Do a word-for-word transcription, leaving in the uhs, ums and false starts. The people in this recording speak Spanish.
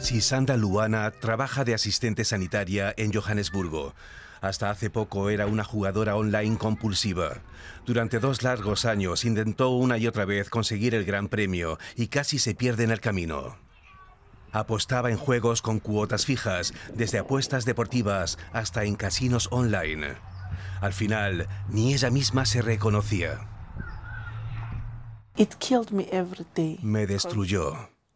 Sisanda Luana trabaja de asistente sanitaria en Johannesburgo. Hasta hace poco era una jugadora online compulsiva. Durante dos largos años intentó una y otra vez conseguir el gran premio y casi se pierde en el camino. Apostaba en juegos con cuotas fijas, desde apuestas deportivas hasta en casinos online. Al final, ni ella misma se reconocía. It killed me every day. Me destruyó.